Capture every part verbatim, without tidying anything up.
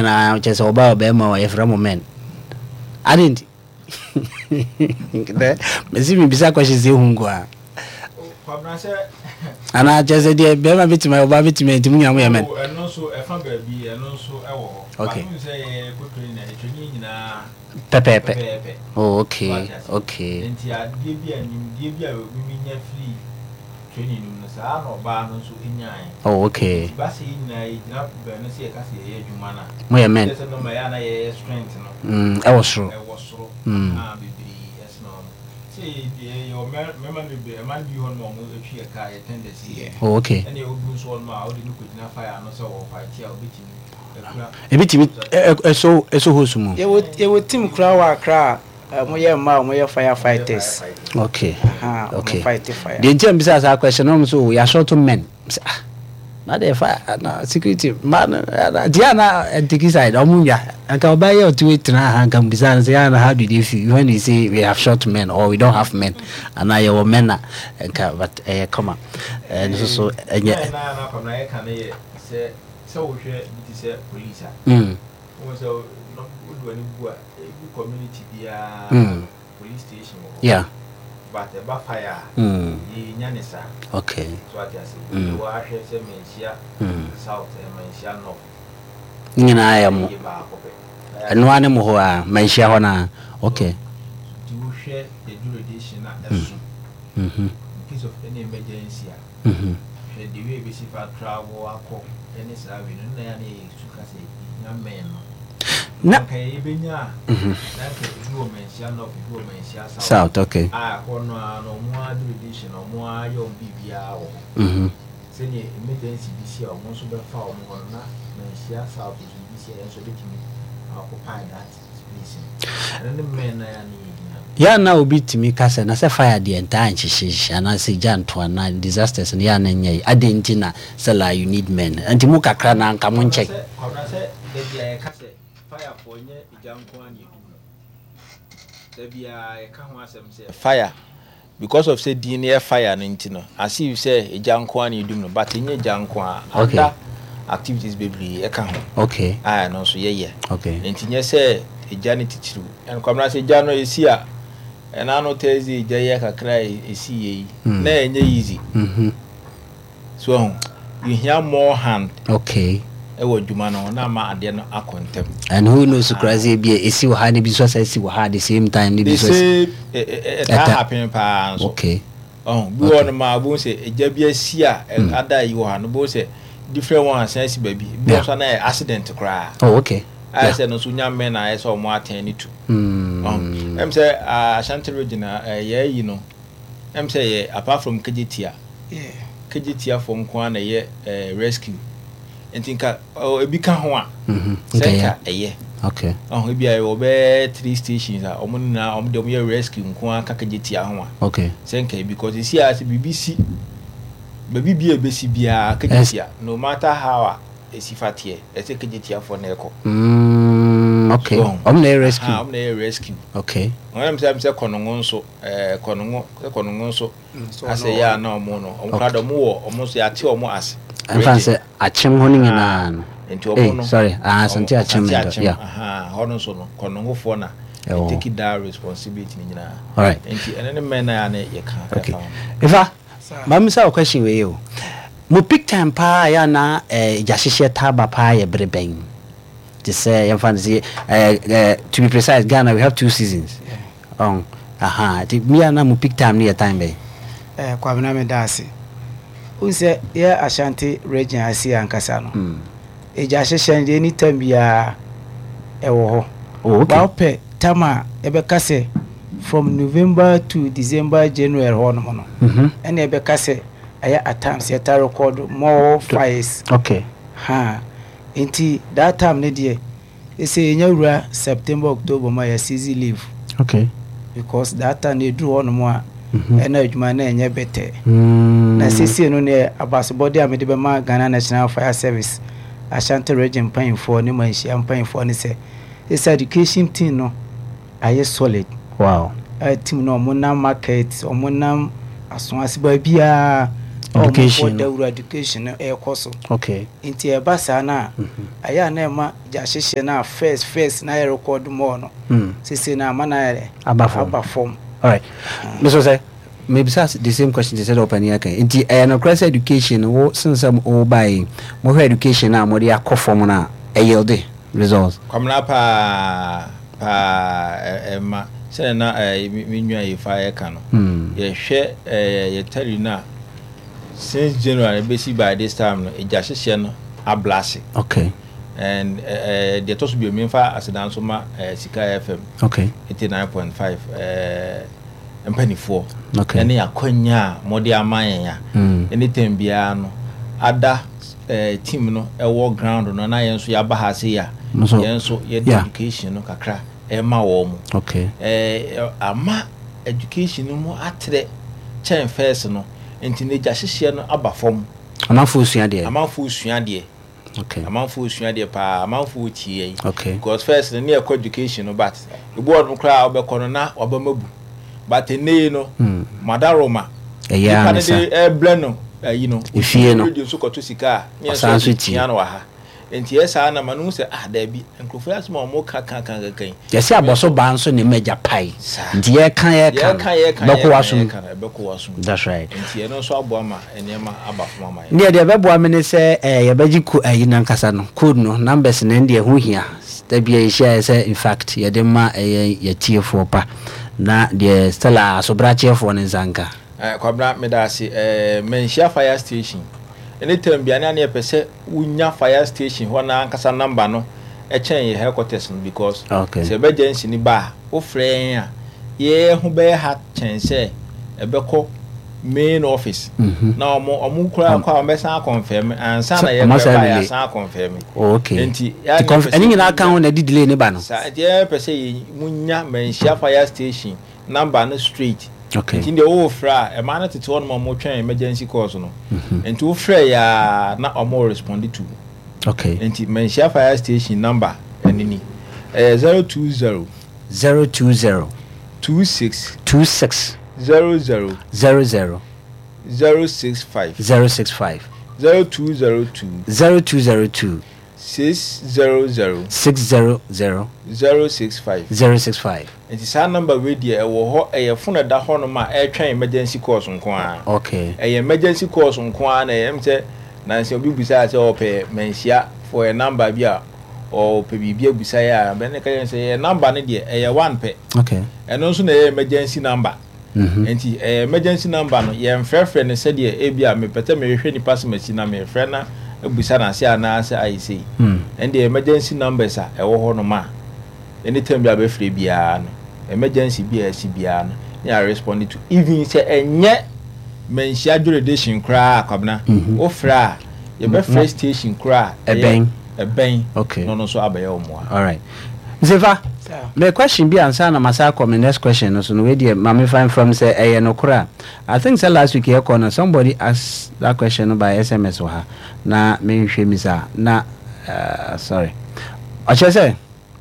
na just oba obema wa yefra moment I didn't the me bisa question say hungwa kwabna say ana just dey bema bitima oba bitima ntimi nyamu ya men eno so e fa ba bi eno so e wo okay say ko train na etwini nyina pepe pepe oh okay okay enti ade bi anim de bi a mi nya free training no sa no ba no so enyan oh okay ba se nyina ina ba no se ka se ye adwuma na mo ya men se no ma ya na ye strength no mm e wo soro e wo soro mm ah bibiri yes no say de yo me me man bibiri man bi ho no mo etwi e ka ye tendency oh okay and you do so no a o de no kujina fire no so wo fight ya obetimi e bitimi e so e so hosumu ye wo ye wo team kra wa kra mo ye ma mo ye firefighters okay ah okay fight fire the gem bisa sa question no so ya short men na dey fire na security man dia na entity side omu ya aka obaye otuwe na hanka bisa say na how do they feel when you say we have short men or we don't have men and I your men na but eh come on and so so enye na na kwa na ye kan ye say say wo hwe bi say police ah mm wo so no do ani bu a community bia police station yeah but e ba fire mm ye nyanisa okay so ati ase wo a hwe se menhia south e menhia north nyina ayamo eno ane mo ho a menhia ho na okay do hwe the jurisdiction na eso mhm in case of any emergency mhm the way we see for travel akọ any service no na ya na suka say na men na kai benya mhm na ke do menhia north do menhia south south okay ah kono no mo jurisdiction no mo ayo bibia wo mhm say ni emergency bi si o mo so be fa o mo na menhia south bi si e so betimi occupy that place and the men na ya ni ya na obi timi kasa na se fire the entire nchishi na se janto na disasters na ya na nyai adentina sala you need men anti mu kakra na nka mu nche kwabra se de dia kasa fire for nye ijanko ani de bia e ka ho asem se fire because of say D N A fire no ntino as if say ijanko ani dum no but nye ijanko a okay activities baby e ka ho okay ah no so ye ye okay ntinye say ejani titiru en kwabra se ejano esi a and I know Thursday Jaya kakra esi yi na enye easy mhm so you hear more hand okay e wo dwuma no na ma ade no akontem and who knows crazy be esi wo ha ne bi so say esi wo ha the same time ne bi so say it happen pa so okay oh bi won ma bo say eja bi asi a ada yi wo ha no bo say different one sense baby bi so na accident cry oh okay I said no sunya men na I saw mo attend to mm um em say Ashanti region eh you know em say apart from K G T A yeah K G T A for nko na ye rescue entinka e bi ka ho a mhm okay eh okay oh e bi ayo be three stations a omo na omo de mo rescue nko aka K G T A ho a okay senka because you see as B B C baby bi e be si bia K G T A no matter how esifatie ese K G T A for na eko mm okay om na rescue ah om na rescue okay when am say konongo nso eh konongo konongo nso ase ya na omo no omo ka do mo wo omo so ya ti omo ase en fanse achem ho ni na enti omo no sorry ah santi achem yeah aha hono so no konongo fo na take that responsibility ni nyina all right enti ene men na ya na ye ka okay ifa mam say a question we you mo pick time pa ya na eh jashishe taba pa ya breben to say you fancy eh to be precise Ghana we have two seasons yeah. um aha ti me na mo pick time near time be eh kwa bina me dase unse ya Ashanti region asi ankasa no mm. e jashishe ndi anytime bia e wo ho oh okay ba pe tama e be kase from November to December January ho no no mhm ene e be kase aya at times yet record more fires okay ha inti that time ne dey e say nyawura September October my season leave okay because that time they do on mo ena adwuma na enye bete mm na sisi no ne abasbody am de be ma Ghana National Fire Service Ashanti region pan for ne manhia pan for ne say this education team no aye solid wow a team no mo na market o mo na aso asiba bia education the education e koso okay inti e basa na aya na ma jahyehe na first first na record mo no sisi na mana aba form all right Mister say maybe that's the same question they said open here kan inti e no cross education wo sinsam o buy mo education na mo dia ko form na e yield results kwamna pa pa ema se na mi nwa yi fa ye kan no ye hwe ye tell na since January basically by this time no ejahyehe no ablase okay and uh, the toss be me fa asedan so ma Sika F M okay eighty-nine point five eh empany four okay ene akonya mode aman ya anytime bia no ada eh team no e wo ground no na yenso ya ba ha se ya yenso ye education no kakra e ma wo mu okay eh ama education mu atre chen first no enti ne jahyehe no aba fom amanfo usua de amanfo usua de okay amanfo usua de pa amanfo tie okay because first ne e education no but the board no kra obekọ no na obamabu but ne no madaroma e ya na sa e bleno you know ifie no radio so koto sika ne so tia no wa ha enti esa na manu se ah da bi enkrofo ya so mo ka kan kan kan yesi aboso ba nso ne meja pai nti ye kan ye kan beko wasum beko wasum that's right enti e no so abo ama enema abafo ama ne de bebo amene se eh ye baji ku ayi nan kasa no code no numbers ne de hu hia da bia ye share se in fact ye de ma eh ye tiefo pa na de stella so brachefo ne zanka eh kwabra medasi eh menhia fire station anytime biane na pese unya fire station ho na ankasa number no e chen ye headquarters no because okay se emergency ni ba o frɛ a ye ho be ha chen se e be ko main office na omo omo kura kwa be san confirm ansa na ye be ba ya san confirm okay enti any na kan ho na di delay ne ba no sa ye pese ye munya menhia fire station number no straight okay enti de o fra e ma na tete won mo twen emergency calls no enti o fra ya na omo respond to okay enti menhia fire station number enini eh zero two zero zero two zero two six two six zero zero zero zero zero six five zero six five zero two zero two zero two zero two six zero zero six zero zero zero six five zero six five enti sa number we dia e wo ho e ye funa da ho no ma e twen emergency calls nko a okay e ye emergency calls nko a na ye mte na nse obi busa se o pe menhia for a number bia o pe bibia busa ya be ne ka ye se ye number ne dia e ye one pe okay eno nso na ye emergency number mhm enti eh emergency number no ye mfrefre ne se dia e bia me pete me hwehwe ni pass machine na me frɛ na ebusa na se ana se I say mm and the emergency numbers a e wo ho no ma anytime bia be frɛ bia no emergency bia si bia no ya respond to even say enye menhia jurisdiction kra akwabna o fra ye be frɛ station kra eben eben okay no no so abaye omo all right Zefa my question be answer na masa come next question so no we dey mama find from say eh no kra I think say last week here corner somebody asked that question by S M S or her na me hwe mi sa na uh, sorry acha say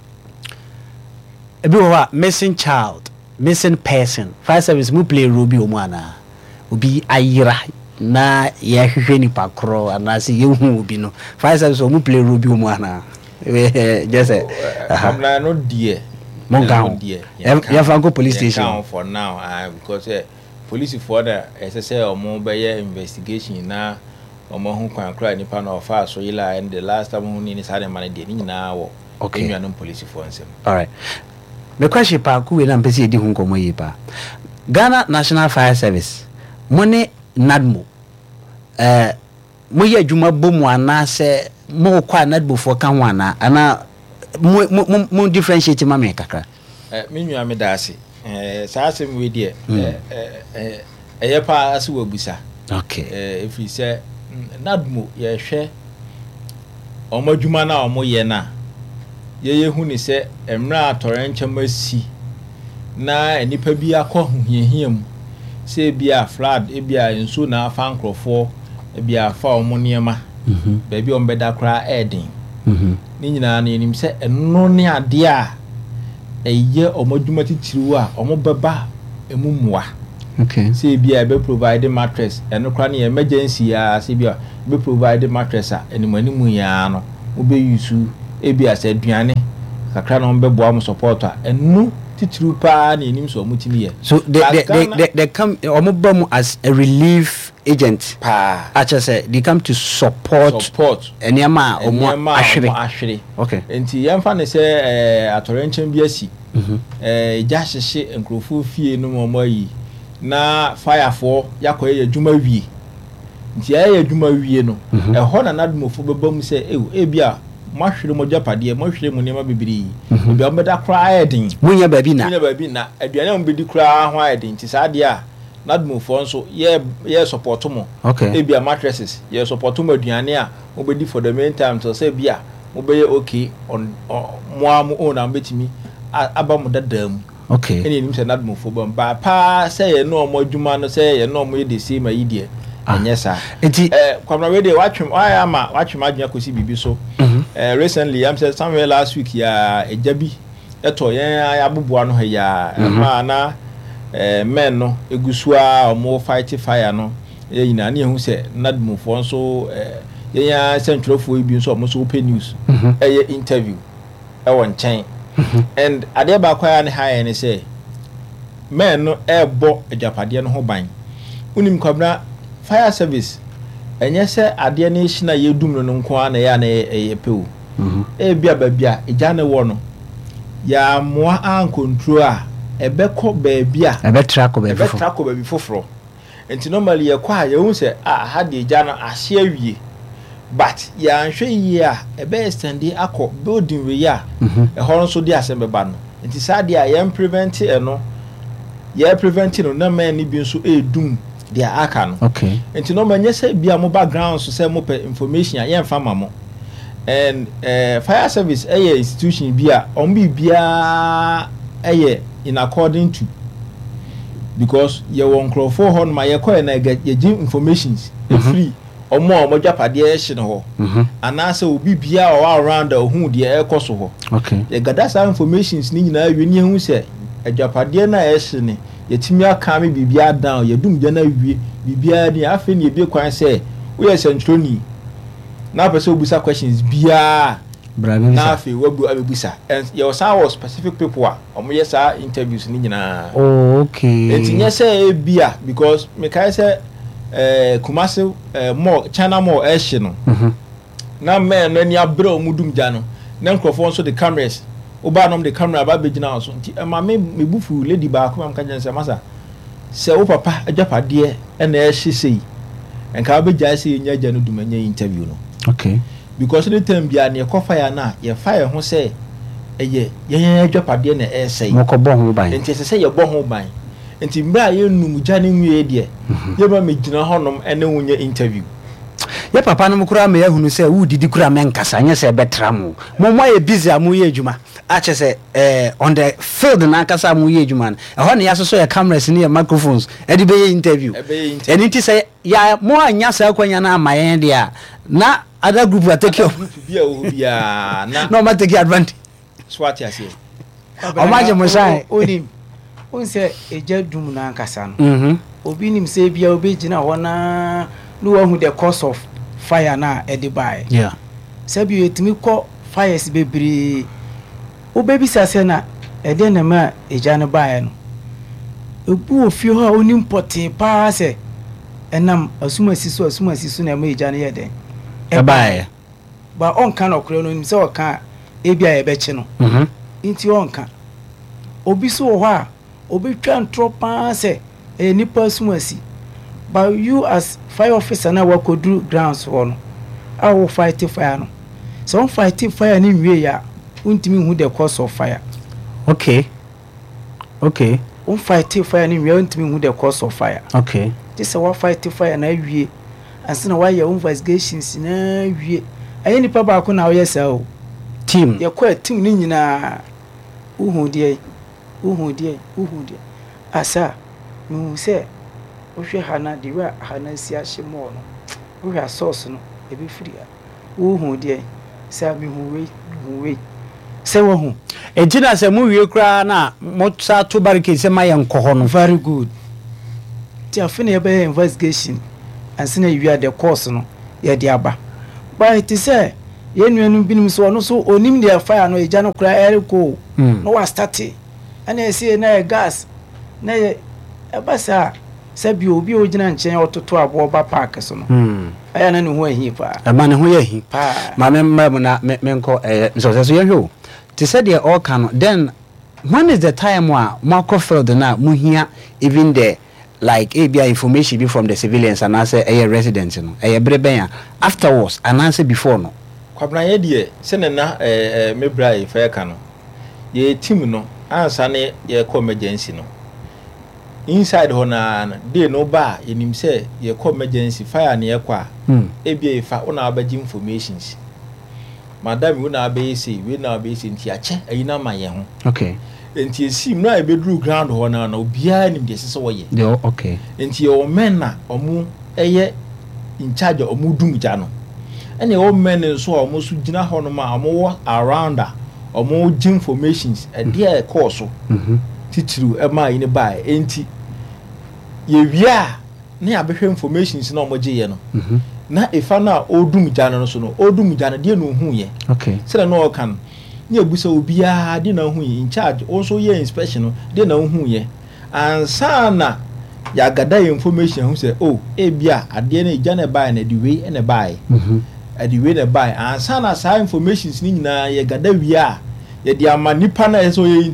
ebi wa missing child missing person fire service mu play ruby o mu ana obi ayira na ye hwehwe ni pakro ana se ye hu obi no fire service o mu play ruby o mu ana just I'm not no dear monga ya fanko police station for now uh, because uh, police for the as I say omo be investigation na omo hu kwan kra nipa na ofa so yila and the last time hu ni sare man de ni nyina wo okay you police for nsem all right me question pa ku we na mpese edi hu nkomo yi pa Ghana National Fire Service money nadmo eh mo ye adwuma bomu ana se mo kwa nadbo for kan ho ana ana mo mo mo differentiate ma me kakra eh me nua me da ase eh sa asem we die eh eh eh pa ase wabusa okay eh if you say nadmo ye hwe omadwuma na omo ye na ye ye hu ni se emra atorenche masi na enipa bi akọ hohiahiam se bia flood e bia nso na afa nkrofo e bia afa omo niema mhm ba bi on beda kra edin mhm ni nyina na enim se eno ne ade a eye omadwuma titiriwo a omo beba emumua Okay. See be a be provide mattress and no cranny emergency ah see be be provide mattress ah enimani mu ya no obe yusu e bi asa aduane kakra no be boa mo support ah enu titru pa na enim so mutimi ye. So they they, they they they come omobam as a relief agent pa acha say they come to support support enema omo ahwere ahwere. Okay. Enti yemfa ne say eh atorenchen bi asi mhm eh ja hyehye enkrofo fie no mo yi na fire for yakoye adwuma wie nti aye adwuma wie no e ho na nadumofo bebam se e e bia mahwere mo japade mo hwere mo nema bibiri e bia mbeda kra ayedin munya baabi na munya baabi na aduane mo bedi kra ho ayedin nti saade a nadumofo nso ye ye support mo okay e bia mattresses ye support mo aduane a mo bedi for the meantime to say bia mo be okay on mo am o na mbetimi aba mo dadam. Okay. Any nim say nadumofo bam ba pa say ye no mo adwuma no say ye no mo ye de see ma yi de enye sa enti eh kwamna we de watwem why ama watwem adwuma kosi bibi so eh recently am say somewhere last week ya ejabi eto yen abubuwa no ya ma na eh men no egusua omo fight fire no ye nyina na ehu say nadumofo nso eh ye ya centralfo bi nso omo so open news eh ye interview e won chen and ade ba kwa ne ha ne say men no ebo ejapade no ho ban unim kwabna fire service enye se ade ne hina yedum no nko na ya na epewo mhm e bia ba bia eja ne wo no ya moa an control a ebekọ ba bia ebetra ko ba bifo ebetra ko ba bifoforo enti normally ye kwa ye hu se ah ha de eja no ahye awie but ya nhwe yi a ebe extend akọ building we ya e ho nso de asem beba no enti saade a ye prevent e no ye prevent no na man ni bi nso edum dia aka no okay enti no manye say bia mo background so say mo pe information a ye mfa mamo and uh, fire service eh institution bia on bi bia eh in according to because ye won crofo hon ma ye ko na ye give informations free omo omo japade e hye no ho anase obi bia o around the hu de e koso ho okay ye gada sa informations ni nyina awie ni hu se ajapade na e hye ne yetimi aka me bibia down ye dum jana wie bibia ni afi ni ebi kwan se wo ye centroni na pese obusa questions bia na afi wabu abebusa and ye was our specific people a omo ye sa interviews ni nyina oh okay etinye se e bia because me kai se eh Kumasi eh more China more e hye no mhm na men no ni abre omudum ja no na nkrofo nso the cameras oba nom the camera ba begina so nti e ma me mebufu lady ba ko am ka jense masa se o papa ajapade e na e hye sei enka ba ja se nya ja no dumanya interview no okay because the time bia na e kofa ya na ye fire ho se eye ye ye ajapade na e sei mo ko bo ho ban nti se se ye bo ho ban nti mbra ye num ja ne nwie de ye ba megina honom ene wonye interview ye papa no mkura me yahunu se wo didi kura me nkasa nya se betra mo mo mo ye busy amu ye adwuma a che se eh on the field na nkasa amu ye adwuma e ho ne yaso so ye cameras ne ye microphones e di be ye interview e nti se ya mo anya sa kwanya na amaye de a na other group will take you bia o bia na no ma take advantage swat ya se o ma je mo sai onim on se eja dum na nkasa no mhm obi nim se bia obi gina ho na no who the cause of fire na edi by yeah sabi etimi ko fires bebiri obebi sase na ede na ma eja no bae no obu ofie ho a oni mpote pa se enam asuma siso asuma siso na ma eja no ye den e bae ba on kan okro no nim se o kan ebia ye bechi no mhm inti on kan obi so ho a obi twa ntro pa se e nipa asuma si but you as fire officer na wa kodru grounds for no a wo fight fire no so on fight fire ni nwie ya untimi hu the cause of fire okay okay on fight fire ni nwie untimi hu the cause of fire okay this wa fight fire na wie ansina wa ya investigations na wie aye nipa ba ko na wo yesa o team ye kwa team ni nyina uhu die uhu die uhu die asa mu se ohwe hana de wa hana si ahye mo no ohwe source no e be free a uhu de sa bi hu we hu we se wo hu e jina se mu wie kra na mo sa to barricade se ma ye nkoho no very good ti afei na yɛbɛyɛ investigation ansa na yɛwia the course no yɛde aba but ti sɛ yɛn nuanom binom so ɔno so onim deɛ fire no ɛgya no koraa ɛrekɔ na wastarte ɛna ɛsie na yɛ gas na yɛ ɛba saa sɛ bi obi a ogyina nkyɛn ɔtoto aboɔ ba park so no ɛyɛ na ne ho ahi paa ɛma ne ho yɛ ahi ma me mma mu na menkɔ ɛyɛ nsɔsɛ so yɛhwɛ o te sɛ deɛ ɔka no then when is the time a moakɔ field na mohia even the like A B I information be from the civilians and answer a residents no ɛyɛ bere bɛn a afterwards and answer before no kwabran yɛ deɛ sɛ ne na ɛɛ mebra yi fɛ ka no yɛ team no ansa ne yɛ kɔ emergency no inside hɔ na day no ba yɛnim sɛ yɛ kɔ emergency fire ne yɛ kɔ a A B I fa ona abɛgye informations madam we na abɛyɛ sei we na abɛyɛ sei nti akyɛ ayi na ma yɛ ho okay enti esi na ebeduru ground hɔ na na obiara nim de sese wɔyɛ yo okay enti o men na omu ɛyɛ in charge omu dum gya no ɛne o men nso omu so gyina hɔ no ma omu wɔ around a omu gye informations ɛde ɛkɔ so mhm titiru ɛma yi ne ba enti ye wia ne abɛhwɛ informations na omu gye yɛ no mhm na efa na odum gya no so no odum gya no de no hu yɛ okay sɛ na o kan nye busa obiara de na hu in charge also ye inspection de na hu ye ansa na ya gada information hu say oh e bia ade na ija na buy na the way na buy mhm the way na buy ansa na sa informations ni nyina ye gada wi a ye de ama nipa na so ye